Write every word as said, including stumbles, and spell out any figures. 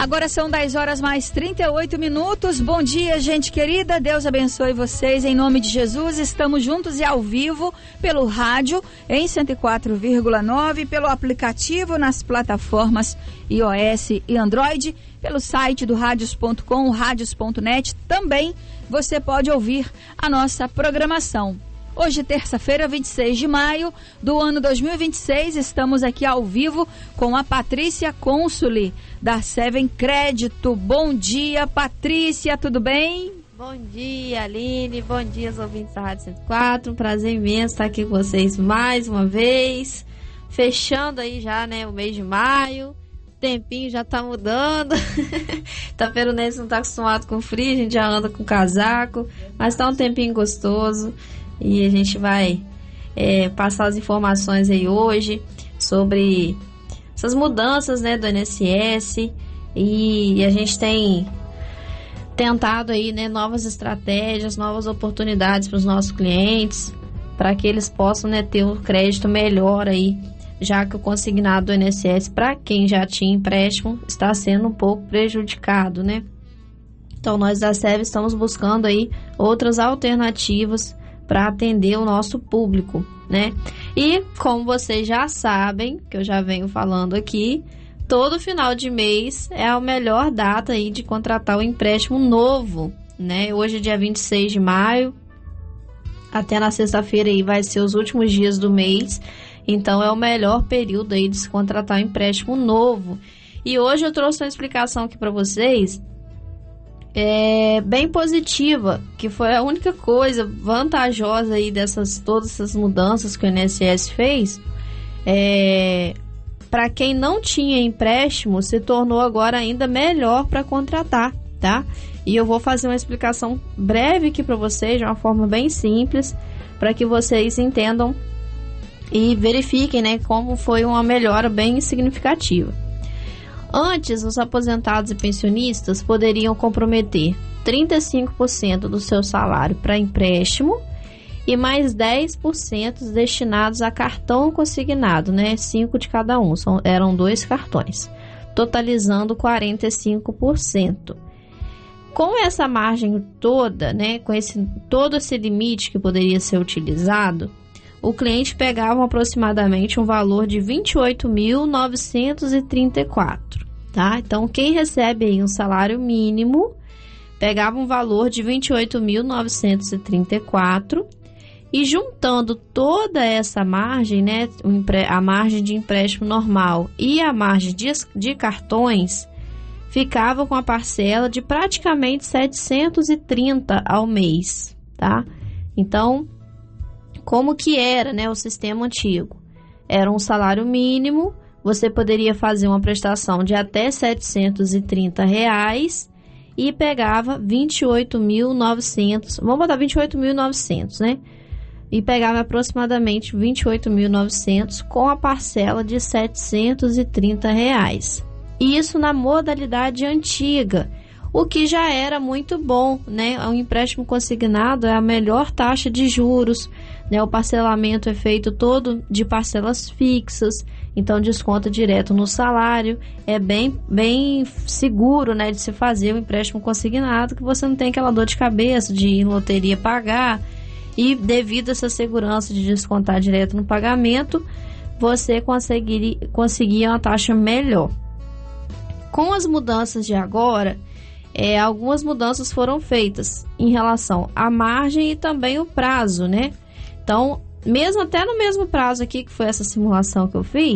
Agora são dez horas mais trinta e oito minutos. Bom dia, gente querida. Deus abençoe vocês. Em nome de Jesus, estamos juntos e ao vivo pelo rádio em cento e quatro vírgula nove, pelo aplicativo nas plataformas iOS e Android, pelo site do radios ponto com, radios ponto net. Também você pode ouvir a nossa programação. Hoje, terça-feira, vinte e seis de maio do ano dois mil e vinte e seis, estamos aqui ao vivo com a Patrícia Consuli, da Seven Crédito. Bom dia, Patrícia, tudo bem? Bom dia, Aline, bom dia aos ouvintes da Rádio cento e quatro, um prazer imenso estar aqui com vocês mais uma vez, fechando aí já, né, o mês de maio, o tempinho já tá mudando, Itaperunense não tá acostumado com frio, a gente já anda com casaco, mas tá um tempinho gostoso. E a gente vai é, passar as informações aí hoje sobre essas mudanças, né, do I N S S, e a gente tem tentado aí, né, novas estratégias, novas oportunidades para os nossos clientes, para que eles possam, né, ter um crédito melhor aí, já que o consignado do I N S S, para quem já tinha empréstimo, está sendo um pouco prejudicado, né? Então nós da S E V estamos buscando aí outras alternativas para atender o nosso público, né? E como vocês já sabem, que eu já venho falando aqui, todo final de mês é a melhor data aí de contratar o empréstimo novo, né? Hoje é dia vinte e seis de maio, até na sexta-feira aí vai ser os últimos dias do mês, então é o melhor período aí de se contratar um empréstimo novo. E hoje eu trouxe uma explicação aqui para vocês, É, bem positiva, que foi a única coisa vantajosa aí dessas todas essas mudanças que o I N S S fez. É, para quem não tinha empréstimo, se tornou agora ainda melhor para contratar, tá? E eu vou fazer uma explicação breve aqui para vocês, de uma forma bem simples, para que vocês entendam e verifiquem, né, como foi uma melhora bem significativa. Antes, os aposentados e pensionistas poderiam comprometer trinta e cinco por cento do seu salário para empréstimo e mais dez por cento destinados a cartão consignado, né? cinco de cada um, são, eram dois cartões, totalizando quarenta e cinco por cento. Com essa margem toda, né, com esse, todo esse limite que poderia ser utilizado, o cliente pegava aproximadamente um valor de vinte e oito mil novecentos e trinta e quatro, tá? Então, quem recebe aí um salário mínimo pegava um valor de vinte e oito mil novecentos e trinta e quatro e juntando toda essa margem, né, a margem de empréstimo normal e a margem de, de cartões, ficava com a parcela de praticamente setecentos e trinta ao mês, tá? Então, como que era, né, o sistema antigo? Era um salário mínimo, você poderia fazer uma prestação de até setecentos e trinta reais e pegava vinte e oito mil e novecentos, vamos botar vinte e oito mil e novecentos, né? E pegava aproximadamente vinte e oito mil e novecentos com a parcela de setecentos e trinta reais. Isso na modalidade antiga, o que já era muito bom, né? O empréstimo consignado é a melhor taxa de juros, né? O parcelamento é feito todo de parcelas fixas, então desconta direto no salário, é bem, bem seguro, né, de se fazer o empréstimo consignado, que você não tem aquela dor de cabeça de ir em loteria pagar, e devido a essa segurança de descontar direto no pagamento, você conseguiria, conseguia uma taxa melhor. Com as mudanças de agora, É, algumas mudanças foram feitas em relação à margem e também o prazo, né? Então, mesmo até no mesmo prazo aqui, que foi essa simulação que eu fiz,